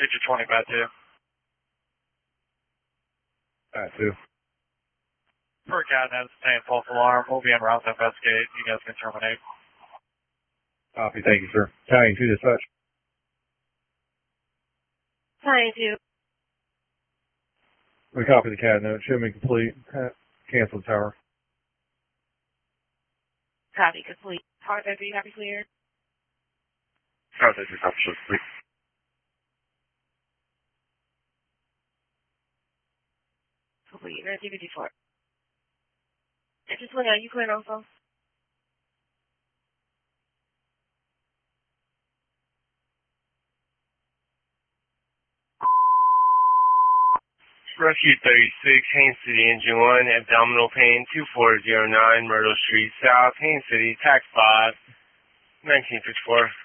Picture 20, bad 2. Bad 2. Per cat has sustained false alarm. We'll be en route to investigate. You guys can terminate. Copy, thank you, sir. Italian 2 dispatch. Italian 2. We copy the cat note. Show me complete. Cancel the tower. Copy, complete. Tower 3, copy clear. Tower 3, copy, show complete. Complete. You're going to TV4. Just one out. You clear also? Rescue 36, Haines City, Engine 1, abdominal pain, 2409 Myrtle Street South, Haines City, Tax 5, 1954.